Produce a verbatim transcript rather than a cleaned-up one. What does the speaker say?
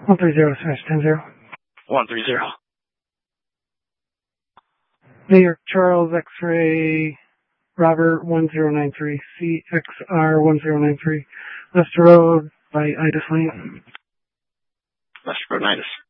one three zero slash ten zero. one three zero. New York Charles X-ray Robert one zero nine three C X R one zero nine three Lester Road by Idis Lane. Lester Road, Idis.